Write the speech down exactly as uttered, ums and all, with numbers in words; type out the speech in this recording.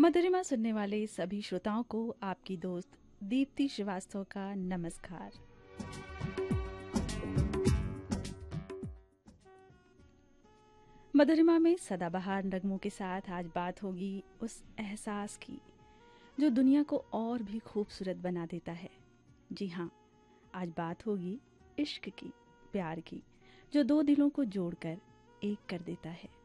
मधुरिमा सुनने वाले सभी श्रोताओं को आपकी दोस्त दीप्ति श्रीवास्तव का नमस्कार। मधुरिमा में सदाबहार नगमों के साथ आज बात होगी उस एहसास की जो दुनिया को और भी खूबसूरत बना देता है। जी हाँ, आज बात होगी इश्क की, प्यार की, जो दो दिलों को जोड़कर एक कर देता है।